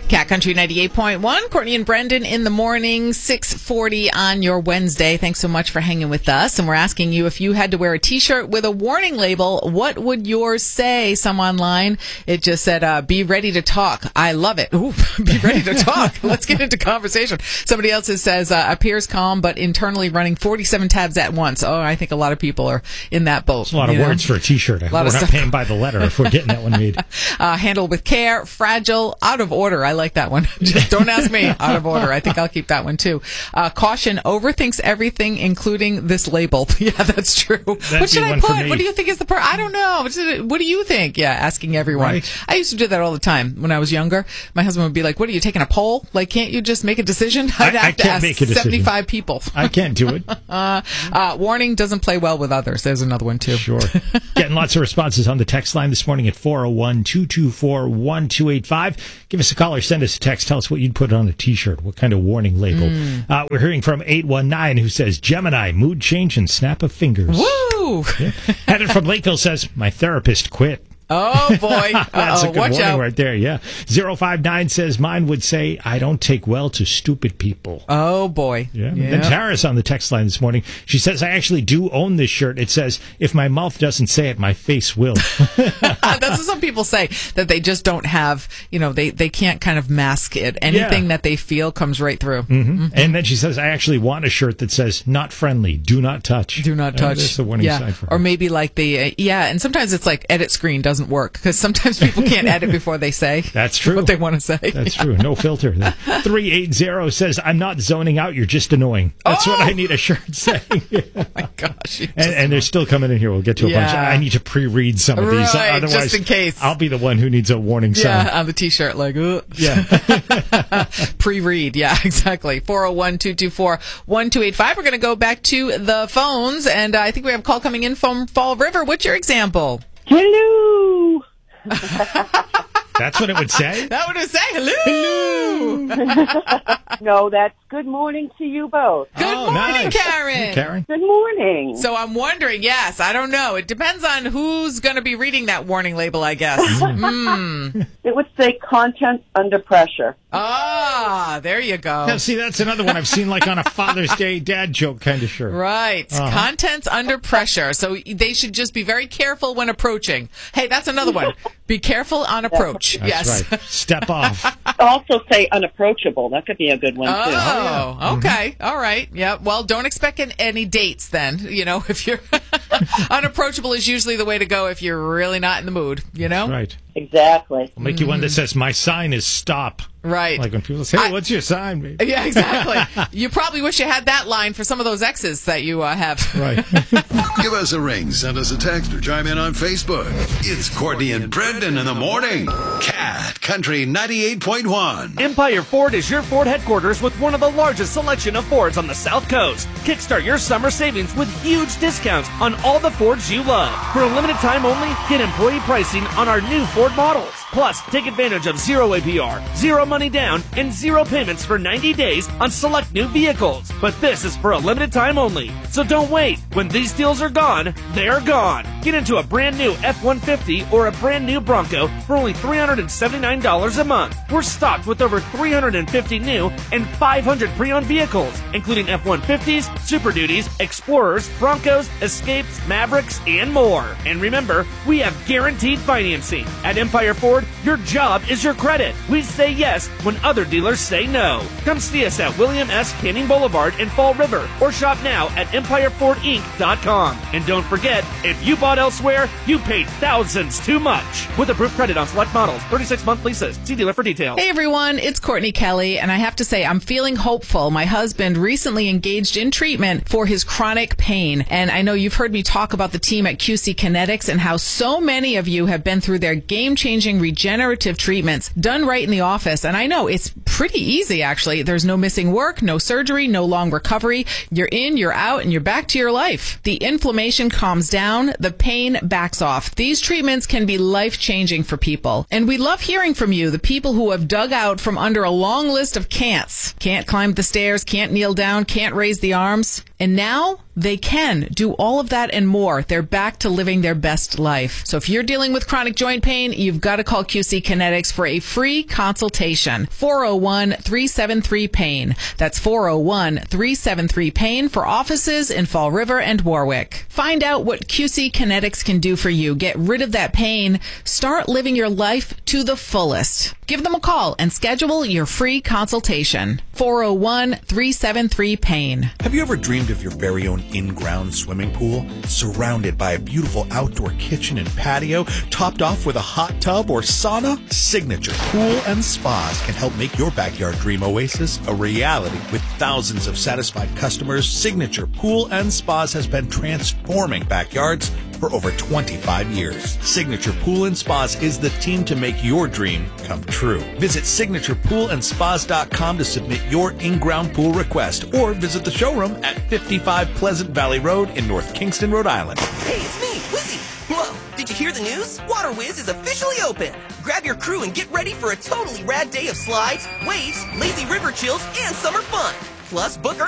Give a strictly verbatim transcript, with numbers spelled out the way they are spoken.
Cat Country ninety-eight point one, Courtney and Brendan in the morning, six forty on your Wednesday. Thanks so much for hanging with us. And we're asking you, if you had to wear a T-shirt with a warning label, what would yours say? Some online, it just said, uh, be ready to talk. I love it. Ooh, be ready to talk. Let's get into conversation. Somebody else says, uh, appears calm, but internally running forty-seven tabs at once. Oh, I think a lot of people are in that boat. It's a lot of know? words for a T-shirt. A lot we're of not stuff. paying by the letter if we're getting that one made. uh, handle with care, fragile, out of order. I like that one. Just don't ask me. Out of order. I think I'll keep that one too. Uh, caution, overthinks everything, including this label. Yeah, that's true. That'd what should be I one for put? me. What do you think is the per? I don't know. What should it- What do you think? Yeah, asking everyone. Right. I used to do that all the time when I was younger. My husband would be like, "What are you taking a poll? Like, can't you just make a decision?" I'd I- have I to can't ask make a decision. seventy-five people. I can't do it. uh, uh, warning, doesn't play well with others. There's another one too. Sure. Getting lots of responses on the text line this morning at four oh one, two two four, one two eight five. Give us a call or send us a text. Tell us what you'd put on a T-shirt. What kind of warning label? Mm. Uh, we're hearing from eight one nine who says, Gemini, mood change and snap of fingers. Woo! Yeah. Headed from Lakeville says, my therapist quit. Oh, boy. That's Uh-oh. a good Watch warning out. right there, yeah. zero five nine says, mine would say, I don't take well to stupid people. Oh, boy. Yeah. Yeah. Then Tara's on the text line this morning. She says, I actually do own this shirt. It says, if my mouth doesn't say it, my face will. That's what some people say, that they just don't have, you know, they, they can't kind of mask it. Anything Yeah. that they feel comes right through. Mm-hmm. Mm-hmm. And then she says, I actually want a shirt that says, not friendly, do not touch. Do not Uh, touch. that's the warning yeah. sign for her. Or maybe like the, uh, yeah, and sometimes it's like edit screen doesn't work because sometimes people can't edit before they say That's true. what they want to say. That's true. No filter. three eighty says, I'm not zoning out. You're just annoying. That's Oh! what I need a shirt saying. Oh my gosh. you And, just- and they're still coming in here. We'll get to a bunch. Yeah. I need to pre-read some of these. Right, Otherwise, just in case. I'll be the one who needs a warning sign. yeah, on the T-shirt, like, uh. Yeah. pre-read. Yeah, exactly. four oh one, two two four, one two eight five. We're going to go back to the phones, and uh, I think we have a call coming in from Fall River. What's your example? Hello. That's what it would say? That would say hello. No, that's good morning to you both. Good Oh, morning, nice. Karen. Hey, Karen. Good morning. So I'm wondering, yes, I don't know. It depends on who's going to be reading that warning label, I guess. mm. It would say content under pressure. Ah, there you go. Now, see, that's another one I've seen like on a Father's Day dad joke kind of shirt. Right. Uh-huh. Contents under pressure. So they should just be very careful when approaching. Hey, that's another one. Be careful on approach. That's yes. right. Step off. Also say unapproachable. That could be a good one, too. Oh, okay. All right. Yeah. Well, don't expect an- any dates then. You know, if you're unapproachable is usually the way to go if you're really not in the mood, you know? Right. Exactly. I'll make you one that says, my sign is stop. Right. Like when people say, hey, I- what's your sign, baby? Yeah, exactly. You probably wish you had that line for some of those exes that you uh, have. Right. Give us a ring, send us a text, or chime in on Facebook. It's Courtney and Brendan in the morning. Cat Country ninety-eight point one. Empire Ford is your Ford headquarters with one of the largest selection of Fords on the South Coast. Kickstart your summer savings with huge discounts on all the Fords you love. For a limited time only, get employee pricing on our new Ford models. Plus, take advantage of zero A P R, zero money down, and zero payments for ninety days on select new vehicles. But this is for a limited time only. So don't wait. When these deals are gone, they're gone. Get into a brand new F one fifty or a brand new Bronco for only three hundred seventy-nine dollars a month. We're stocked with over three hundred fifty new and five hundred pre-owned vehicles, including F one fifties, Super Duties, Explorers, Broncos, Escapes, Mavericks, and more. And remember, we have guaranteed financing. At Empire Ford, your job is your credit. We say yes when other dealers say no. Come see us at William S. Canning Boulevard in Fall River or shop now at empire ford inc dot com. And don't forget, if you bought elsewhere, you paid thousands too much. With approved credit on select models, thirty-six month leases. See dealer for details. Hey everyone, it's Courtney Kelly, and I have to say I'm feeling hopeful. My husband recently engaged in treatment for his chronic pain, and I know you've heard me talk about the team at Q C Kinetics and how so many of you have been through their game-changing regenerative treatments done right in the office, and I know it's pretty easy actually. There's no missing work, no surgery, no long recovery. You're in, you're out, and you're back to your life. The inflammation calms down, the pain backs off. These treatments can be life-changing for people, and we love hearing from you, the people who have dug out from under a long list of can'ts. Can't climb the stairs, can't kneel down, can't raise the arms, and now they can do all of that and more. They're back to living their best life. So if you're dealing with chronic joint pain, you've got to call call Q C Kinetics for a free consultation. four oh one, three seven three, pain. That's four oh one, three seven three, pain for offices in Fall River and Warwick. Find out what Q C Kinetics can do for you. Get rid of that pain. Start living your life to the fullest. Give them a call and schedule your free consultation. four oh one, three seven three, pain. Have you ever dreamed of your very own in-ground swimming pool, surrounded by a beautiful outdoor kitchen and patio, topped off with a hot tub or sauna? Signature Pool and Spas can help make your backyard dream oasis a reality. With thousands of satisfied customers, Signature Pool and Spas has been transforming backyards for over twenty-five years. Signature Pool and Spas is the team to make your dream come true. Visit signature pool and spas dot com to submit your in-ground pool request, or visit the showroom at fifty-five Pleasant Valley Road in North Kingston, Rhode Island. Hey, it's me, Wizzy. Whoa, did you hear the news? WaterWiz is officially open. Grab your crew and get ready for a totally rad day of slides, waves, lazy river chills, and summer fun. Plus, book our